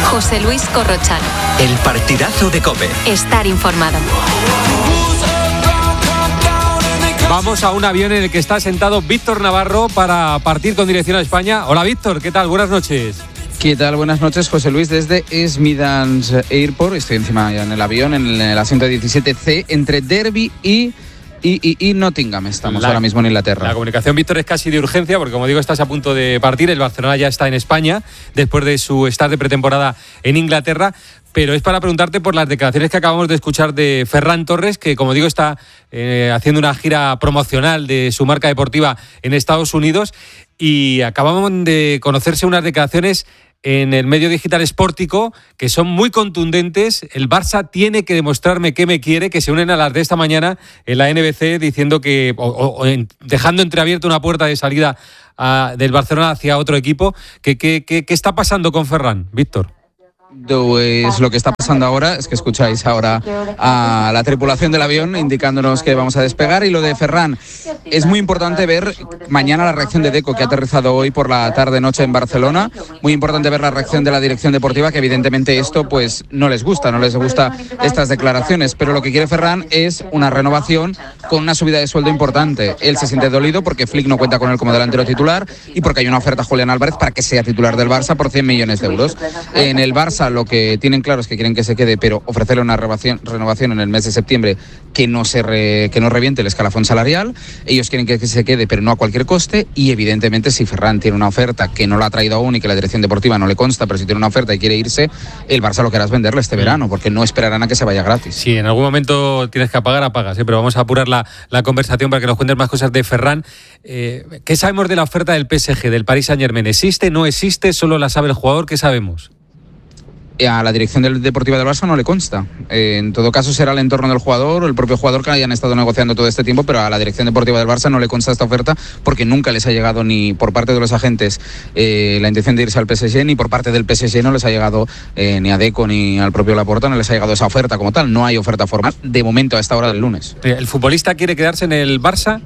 José Luis Corrochano. El partidazo de COPE. Estar informado. Vamos a un avión en el que está sentado Víctor Navarro para partir con dirección a España. Hola Víctor, ¿qué tal? Buenas noches. ¿Qué tal? Buenas noches, José Luis, desde Smithans Airport. Estoy encima ya en el avión, en el asiento 17C, entre Derby y Nottingham. Estamos ahora mismo en Inglaterra. La comunicación, Víctor, es casi de urgencia porque, como digo, estás a punto de partir. El Barcelona ya está en España después de su estar de pretemporada en Inglaterra. Pero es para preguntarte por las declaraciones que acabamos de escuchar de Ferran Torres, que, como digo, está haciendo una gira promocional de su marca deportiva en Estados Unidos. Y acabamos de conocerse unas declaraciones en el medio digital Sportico que son muy contundentes. El Barça tiene que demostrarme que me quiere, que se unen a las de esta mañana en la NBC diciendo que, dejando entreabierta una puerta de salida del Barcelona hacia otro equipo. ¿Qué está pasando con Ferran, Víctor? Pues lo que está pasando ahora es que escucháis ahora a la tripulación del avión indicándonos que vamos a despegar. Y lo de Ferran, es muy importante ver mañana la reacción de Deco, que ha aterrizado hoy por la tarde-noche en Barcelona. Muy importante ver la reacción de la dirección deportiva, que evidentemente esto pues no les gusta estas declaraciones. Pero lo que quiere Ferran es una renovación con una subida de sueldo importante. Él se siente dolido porque Flick no cuenta con él como delantero titular y porque hay una oferta a Julián Álvarez para que sea titular del Barça por 100 millones de euros. En el Barça lo que tienen claro es que quieren que se quede, pero ofrecerle una renovación en el mes de septiembre que no reviente el escalafón salarial. Ellos quieren que se quede, pero no a cualquier coste. Y evidentemente, si Ferran tiene una oferta que no la ha traído aún y que la dirección deportiva no le consta, pero si tiene una oferta y quiere irse, el Barça lo que hará es venderle este verano, porque no esperarán a que se vaya gratis. Sí, en algún momento tienes que apagas, pero vamos a apurar la conversación para que nos cuentes más cosas de Ferran. ¿Qué sabemos de la oferta del PSG, del Paris Saint-Germain? ¿Existe, no existe? ¿Solo la sabe el jugador? ¿Qué sabemos? A la dirección deportiva del Barça no le consta. En todo caso será el entorno del jugador o el propio jugador que hayan estado negociando todo este tiempo, pero a la dirección deportiva del Barça no le consta esta oferta porque nunca les ha llegado ni por parte de los agentes la intención de irse al PSG, ni por parte del PSG no les ha llegado ni a Deco ni al propio Laporta, no les ha llegado esa oferta como tal. No hay oferta formal de momento a esta hora del lunes. ¿El futbolista quiere quedarse en el Barça?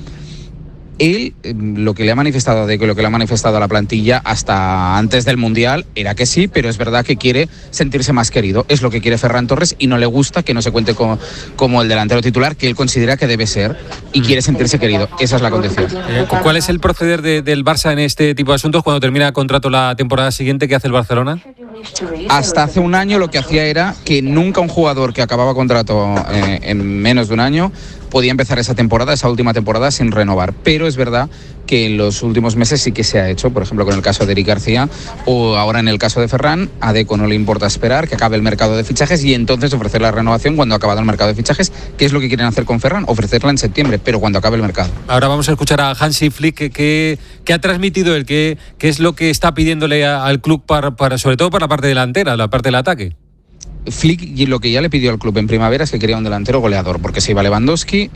Él, lo que le ha manifestado a Deco y lo que le ha manifestado a la plantilla hasta antes del Mundial era que sí, pero es verdad que quiere sentirse más querido. Es lo que quiere Ferran Torres y no le gusta que no se cuente como el delantero titular que él considera que debe ser y quiere sentirse querido. Esa es la condición. ¿Cuál es el proceder del Barça en este tipo de asuntos cuando termina contrato la temporada siguiente? ¿Qué hace el Barcelona? Hasta hace un año lo que hacía era que nunca un jugador que acababa contrato en menos de un año podía empezar esa última temporada sin renovar, pero es verdad que en los últimos meses sí que se ha hecho, por ejemplo con el caso de Eric García o ahora en el caso de Ferran. A Deco no le importa esperar que acabe el mercado de fichajes y entonces ofrecer la renovación cuando ha acabado el mercado de fichajes, que es lo que quieren hacer con Ferran, ofrecerla en septiembre, pero cuando acabe el mercado. Ahora vamos a escuchar a Hansi Flick, que ha transmitido él, qué es lo que está pidiéndole al club para sobre todo para la parte delantera, la parte del ataque. Flick lo que ya le pidió al club en primavera es que quería un delantero goleador, porque se iba Lewandowski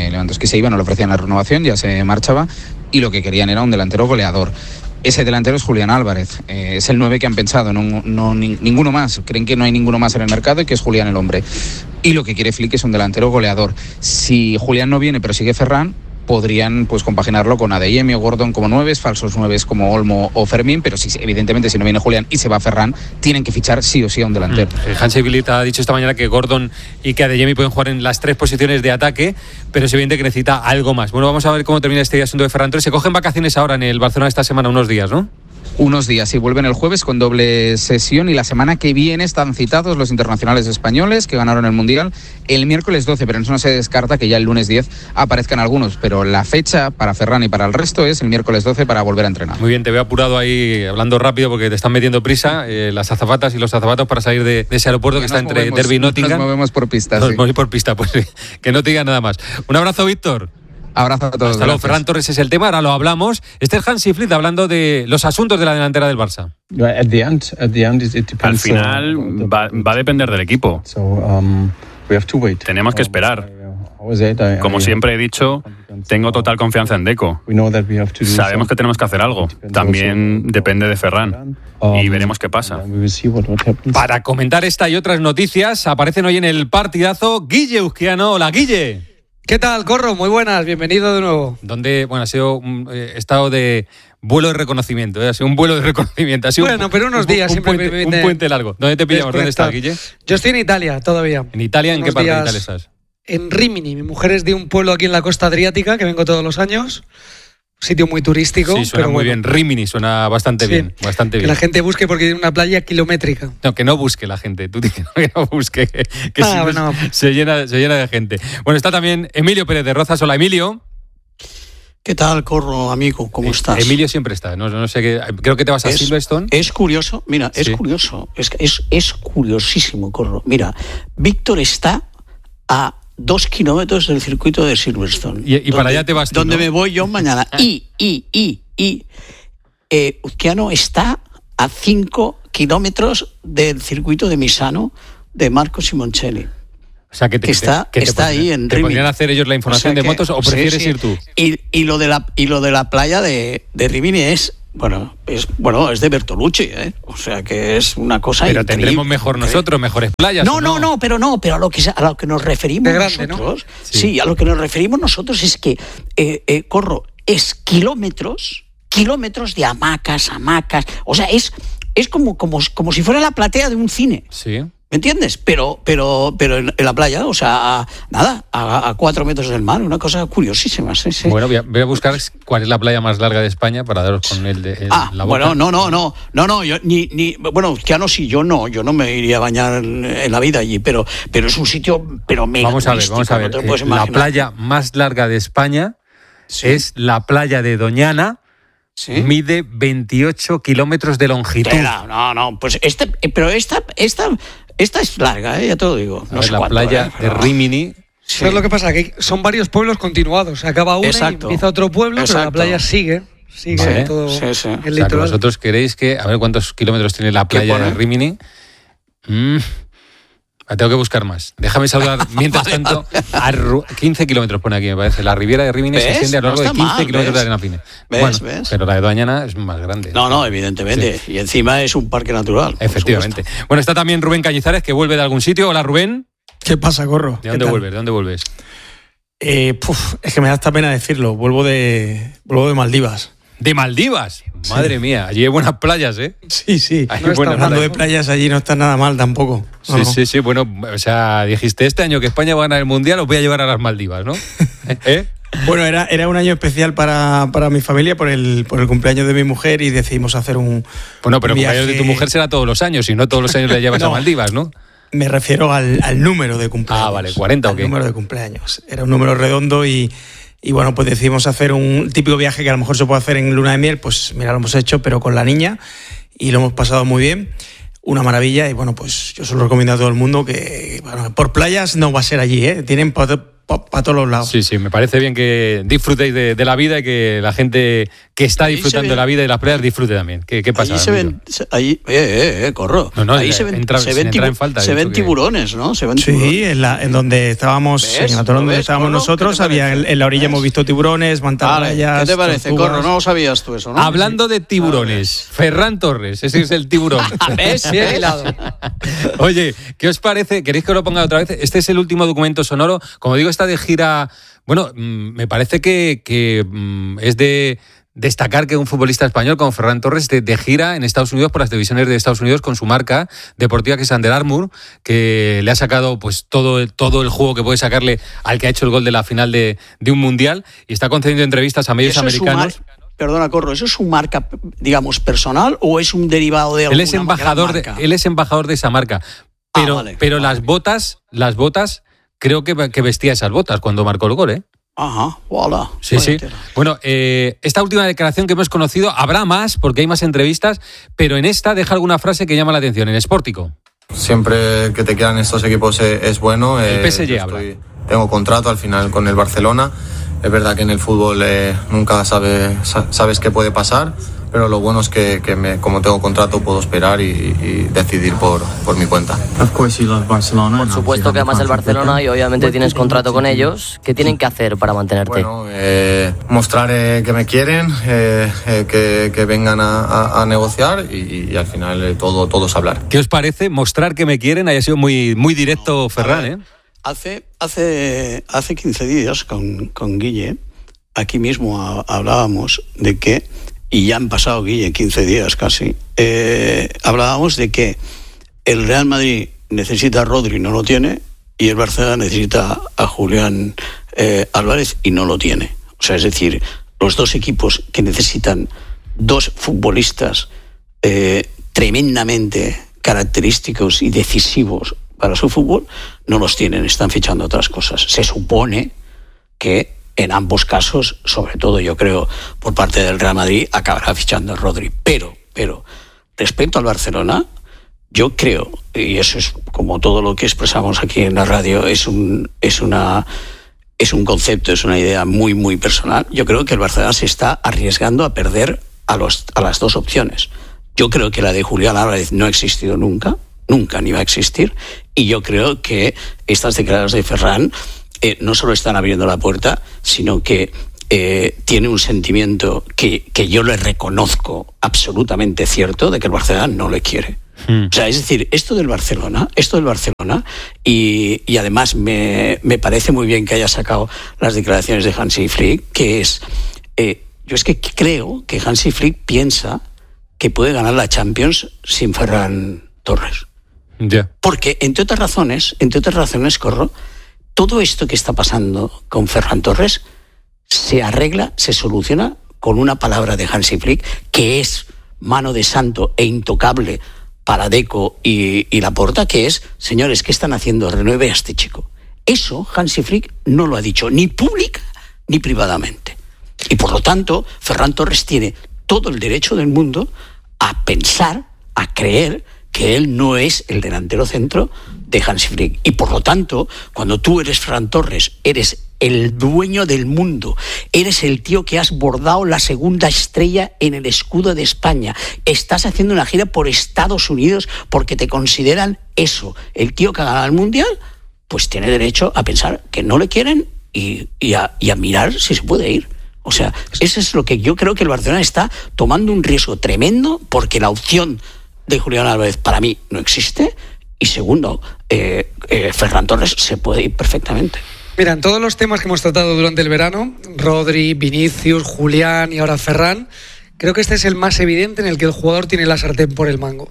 se iba, no le ofrecían la renovación, ya se marchaba, y lo que querían era un delantero goleador. Ese delantero es Julián Álvarez, es el 9 que han pensado, ninguno más, creen que no hay ninguno más en el mercado y que es Julián el hombre. Y lo que quiere Flick es un delantero goleador. Si Julián no viene pero sigue Ferran, podrían pues compaginarlo con Adeyemi o Gordon como 9, falsos 9 como Olmo o Fermín, pero evidentemente si no viene Julián y se va Ferran, tienen que fichar sí o sí a un delantero. Hansi Flick ha dicho esta mañana que Gordon y que Adeyemi pueden jugar en las 3 posiciones de ataque, pero es evidente que necesita algo más. Bueno, vamos a ver cómo termina este asunto de Ferran Torres. Se cogen vacaciones ahora en el Barcelona esta semana, unos días, ¿no? Unos días, y vuelven el jueves con doble sesión, y la semana que viene están citados los internacionales españoles que ganaron el Mundial el miércoles 12, pero eso no se descarta que ya el lunes 10 aparezcan algunos, pero la fecha para Ferran y para el resto es el miércoles 12 para volver a entrenar. Muy bien, te veo apurado ahí hablando rápido porque te están metiendo prisa las azafatas y los azafatos para salir de ese aeropuerto que está entre Derby y Nottingham. Nos movemos por pista. Nos movemos por pista, pues que no te diga nada más. Un abrazo, Víctor. Abrazo a todos. Hasta luego. Ferran Torres es el tema, ahora lo hablamos. Este es Hansi Flick hablando de los asuntos de la delantera del Barça. Al final va a depender del equipo. Tenemos que esperar. Como siempre he dicho, tengo total confianza en Deco. Sabemos que tenemos que hacer algo. También depende de Ferran. Y veremos qué pasa. Para comentar esta y otras noticias, aparecen hoy en el partidazo Guille Uzquiano. Hola, Guille. ¿Qué tal, Corro? Muy buenas, bienvenido de nuevo. Donde, ha sido un estado de vuelo de reconocimiento, ha sido un vuelo de reconocimiento. Ha sido pero unos días siempre un puente largo. ¿Dónde te pillamos? ¿Dónde estás, Guille? Yo estoy en Italia todavía. ¿En Italia? ¿En qué parte de Italia estás? En Rimini. Mi mujer es de un pueblo aquí en la costa adriática, que vengo todos los años. Sitio muy turístico. Sí, suena muy bien. Rimini suena bastante bien. Bastante bien. Que la gente busque porque tiene una playa kilométrica. No, que no busque la gente. Tú dices que no busque. Que bueno. se llena de gente. Bueno, está también Emilio Pérez de Rozas. Hola, Emilio. ¿Qué tal, Corro, amigo? ¿Cómo estás? Emilio siempre está. No sé qué. Creo que te vas a Silverstone. Es curioso. Mira, es curioso. Es curiosísimo, Corro. Mira, Víctor está a 2 kilómetros del circuito de Silverstone. Y para allá te vas tú, donde ¿no? me voy yo mañana. Uzquiano está a 5 kilómetros del circuito de Misano de Marco Simoncelli. O sea, que está ahí en Rimini. ¿Te podrían hacer ellos la información de motos o prefieres ir tú? Y lo de la playa de Rimini es de Bertolucci, ¿eh? O sea que es una cosa pero increíble. Tendremos mejores playas. Pero a lo que nos referimos grande, nosotros, ¿no? Sí, a lo que nos referimos nosotros es que Corro, es kilómetros de hamacas, o sea, es como si fuera la platea de un cine. Sí. ¿Me entiendes? Pero en la playa, o sea, a 4 metros del mar, una cosa curiosísima. Sí. Bueno, voy a buscar cuál es la playa más larga de España para daros con la boca. Bueno, no, yo Uzquiano sí, yo no me iría a bañar en la vida allí, pero es un sitio, mega Vamos a ver, no la playa más larga de España es la playa de Doñana. ¿Sí? Mide 28 kilómetros de longitud. Pues pero esta es larga, ya te lo digo. No sé la playa de Rimini. Sí. ¿Sabes lo que pasa? Que son varios pueblos continuados. Se acaba uno y empieza otro pueblo, pero la playa sigue todo el litoral. O sea, litoral. vosotros queréis a ver cuántos kilómetros tiene la playa de Rimini. Tengo que buscar más. Déjame saludar, mientras tanto, a 15 kilómetros pone aquí, me parece. La Riviera de Rimini se extiende a lo largo de 15 kilómetros de arena fina. ¿Ves? Pero la de Doñana es más grande. No, evidentemente. Sí. Y encima es un parque natural. Efectivamente. Bueno, está también Rubén Cañizares, que vuelve de algún sitio. Hola, Rubén. ¿Qué pasa, Corro? ¿De dónde vuelves? ¿De dónde vuelves? Es que me da esta pena decirlo. Vuelvo de Maldivas. ¿De Maldivas? Sí. Madre mía, allí hay buenas playas, ¿eh? Sí. Hablando de playas, allí no está nada mal tampoco. Sí. Bueno, o sea, dijiste este año que España va a ganar el Mundial, os voy a llevar a las Maldivas, ¿no? Bueno, era un año especial para mi familia por el cumpleaños de mi mujer y decidimos hacer un Bueno, pero el viaje. cumpleaños de tu mujer será todos los años y no todos los años le llevas a Maldivas, ¿no? Me refiero al número de cumpleaños. Ah, vale, 40 o qué. El número de cumpleaños. Era un número redondo y bueno, pues decidimos hacer un típico viaje que a lo mejor se puede hacer en luna de miel, pues mira, lo hemos hecho, pero con la niña y lo hemos pasado muy bien, una maravilla y bueno, pues yo se lo recomiendo a todo el mundo que por playas no va a ser allí, tienen para todos los lados. Sí, me parece bien que disfrutéis de la vida y que la gente que está disfrutando de la vida y las playas disfrute también. ¿Qué pasa? Corro. Ahí se ven tiburones, ¿no? En donde estábamos, en el atolón donde estábamos nosotros, había en la orilla hemos visto tiburones, mantarrayas. ¿Qué te parece, tortugas? Corro? No sabías tú eso, ¿no? Hablando de tiburones, Ferran Torres, ese es el tiburón. ¿Ves? Bien hilado. Oye, ¿qué os parece? ¿Queréis que os lo ponga otra vez? Este es el último documento sonoro. Como digo, está de gira. Bueno, me parece que es de destacar que un futbolista español como Ferran Torres de gira en Estados Unidos por las televisiones de Estados Unidos con su marca deportiva que es Under Armour, que le ha sacado pues todo el juego que puede sacarle al que ha hecho el gol de la final de un mundial y está concediendo entrevistas a medios americanos. Perdona, Corro, ¿eso es su marca, digamos, personal o es un derivado de alguna marca? Él es embajador de esa marca, pero las botas creo que vestía esas botas cuando marcó el gol, ¿eh? Ajá, voilà. Sí. Bueno, esta última declaración que hemos conocido, habrá más porque hay más entrevistas, pero en esta deja alguna frase que llama la atención, en Sportico. Siempre que te quedan estos equipos es bueno. El PSG habla. Tengo contrato al final con el Barcelona. Es verdad que en el fútbol nunca sabes qué puede pasar, pero lo bueno es que como tengo contrato puedo esperar y decidir por mi cuenta. Por supuesto que amas el Barcelona y obviamente tienes contrato con ellos. ¿Qué tienen que hacer para mantenerte? Bueno, mostrar que me quieren, que vengan a negociar y al final todos hablar. ¿Qué os parece? Mostrar que me quieren, haya sido muy, muy directo Ferran, ¿eh? Hace 15 días con Guille, aquí mismo hablábamos de que, y ya han pasado, Guille, 15 días casi, hablábamos de que el Real Madrid necesita a Rodri, no lo tiene, y el Barcelona necesita a Julián Álvarez y no lo tiene. O sea, es decir, los dos equipos que necesitan dos futbolistas tremendamente característicos y decisivos para su fútbol, no los tienen, están fichando otras cosas. Se supone que en ambos casos, sobre todo yo creo por parte del Real Madrid, acabará fichando a Rodri. Pero respecto al Barcelona, yo creo, y eso es como todo lo que expresamos aquí en la radio, es un concepto, es una idea muy, muy personal. Yo creo que el Barcelona se está arriesgando a perder a las dos opciones. Yo creo que la de Julián Álvarez no ha existido nunca ni va a existir, y yo creo que estas declaraciones de Ferran no solo están abriendo la puerta, sino que tiene un sentimiento que yo le reconozco absolutamente cierto, de que el Barcelona no le quiere. O sea, es decir, esto del Barcelona, y además me parece muy bien que haya sacado las declaraciones de Hansi Flick, que es, yo es que creo que Hansi Flick piensa que puede ganar la Champions sin Ferran Torres. Yeah. Porque, entre otras razones, Corro, todo esto que está pasando con Ferran Torres se arregla, se soluciona con una palabra de Hansi Flick, que es mano de santo e intocable para Deco y Laporta, que es, señores, ¿qué están haciendo? Renueve a este chico. Eso Hansi Flick no lo ha dicho ni pública ni privadamente. Y por lo tanto, Ferran Torres tiene todo el derecho del mundo a pensar, a creer que él no es el delantero centro de Hansi Flick. Y por lo tanto, cuando tú eres Ferran Torres, eres el dueño del mundo, eres el tío que has bordado la segunda estrella en el escudo de España, estás haciendo una gira por Estados Unidos porque te consideran eso, el tío que ha ganado el Mundial, pues tiene derecho a pensar que no le quieren y a mirar si se puede ir. O sea, eso es lo que yo creo que el Barcelona está tomando un riesgo tremendo, porque la opción de Julián Álvarez para mí no existe, y segundo, Ferran Torres se puede ir perfectamente. Mira, en todos los temas que hemos tratado durante el verano, Rodri, Vinicius, Julián y ahora Ferran, creo que este es el más evidente en el que el jugador tiene la sartén por el mango,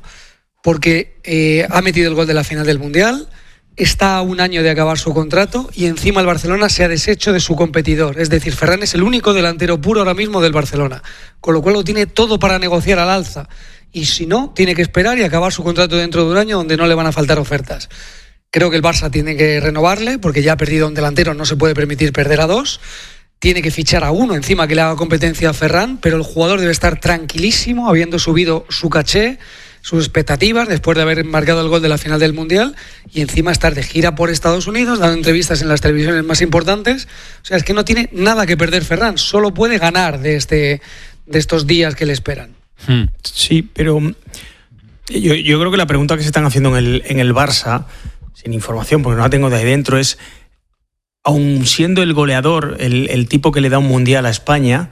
porque ha metido el gol de la final del Mundial, está a un año de acabar su contrato y encima el Barcelona se ha deshecho de su competidor. Es decir, Ferran es el único delantero puro ahora mismo del Barcelona, con lo cual lo tiene todo para negociar al alza. Y si no, tiene que esperar y acabar su contrato dentro de un año donde no le van a faltar ofertas. Creo que el Barça tiene que renovarle, porque ya ha perdido a un delantero, no se puede permitir perder a dos. Tiene que fichar a uno encima que le haga competencia a Ferran, pero el jugador debe estar tranquilísimo, habiendo subido su caché, sus expectativas después de haber marcado el gol de la final del Mundial, y encima estar de gira por Estados Unidos, dando entrevistas en las televisiones más importantes. O sea, es que no tiene nada que perder Ferran, solo puede ganar de estos días que le esperan. Sí, pero yo creo que la pregunta que se están haciendo en el Barça, sin información porque no la tengo de ahí dentro, es, aun siendo el goleador, el tipo que le da un Mundial a España,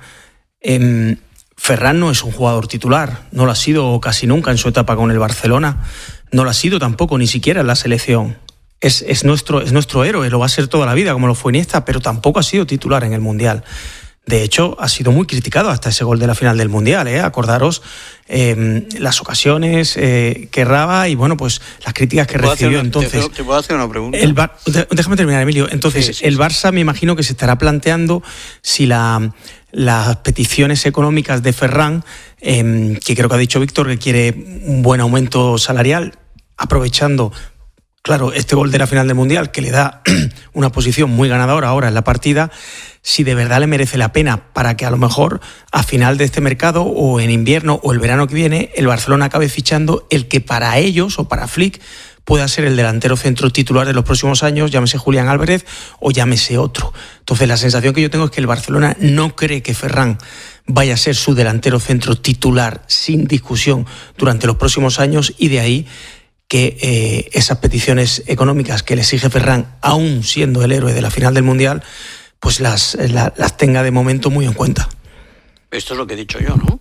Ferran no es un jugador titular, no lo ha sido casi nunca en su etapa con el Barcelona, no lo ha sido tampoco ni siquiera en la selección. Es nuestro héroe, lo va a ser toda la vida como lo fue Iniesta, pero tampoco ha sido titular en el Mundial. De hecho, ha sido muy criticado hasta ese gol de la final del Mundial, Acordaros las ocasiones que erraba y, bueno, pues las críticas que recibió. Entonces, ¿te puedo hacer una pregunta? Déjame terminar, Emilio. Entonces, sí. El Barça me imagino que se estará planteando si las peticiones económicas de Ferran, que creo que ha dicho Víctor que quiere un buen aumento salarial, aprovechando, claro, este gol de la final del Mundial, que le da una posición muy ganadora ahora en la partida, si de verdad le merece la pena para que a lo mejor a final de este mercado o en invierno o el verano que viene el Barcelona acabe fichando el que para ellos o para Flick pueda ser el delantero centro titular de los próximos años, llámese Julián Álvarez o llámese otro. Entonces la sensación que yo tengo es que el Barcelona no cree que Ferran vaya a ser su delantero centro titular sin discusión durante los próximos años, y de ahí que esas peticiones económicas que le exige Ferran, aún siendo el héroe de la final del Mundial, pues las tenga de momento muy en cuenta. Esto es lo que he dicho yo, ¿no?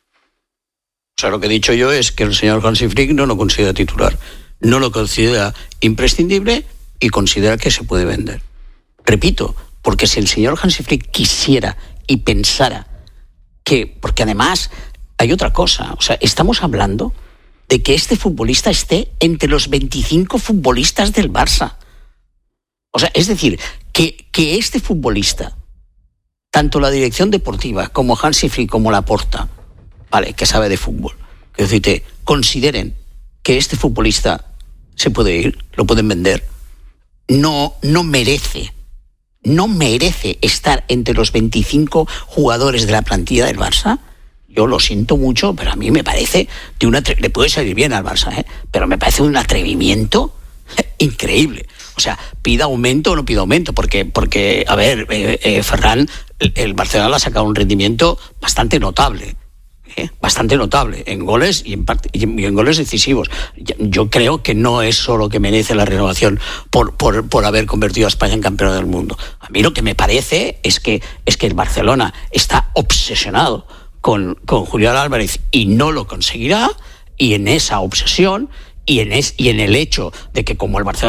O sea, lo que he dicho yo es que el señor Hansi Flick no lo considera titular, no lo considera imprescindible, y considera que se puede vender. Repito, porque si el señor Hansi Flick quisiera y pensara que... Porque además hay otra cosa, o sea, estamos hablando de que este futbolista esté entre los 25 futbolistas del Barça. O sea, es decir, que este futbolista, tanto la dirección deportiva como Hansi Flick como Laporta, vale, que sabe de fútbol, que decirte, consideren que este futbolista se puede ir, lo pueden vender, no merece estar entre los 25 jugadores de la plantilla del Barça. Yo lo siento mucho, pero a mí me parece le puede salir bien al Barça, pero me parece un atrevimiento increíble. O sea, pida aumento o no pida aumento, porque a ver, Ferran, el Barcelona le ha sacado un rendimiento bastante notable en goles y en goles decisivos. Yo creo que no es solo que merece la renovación por haber convertido a España en campeón del mundo. A mí lo que me parece es que el Barcelona está obsesionado con Julián Álvarez y no lo conseguirá, y en esa obsesión y en el hecho de que como el Barcelona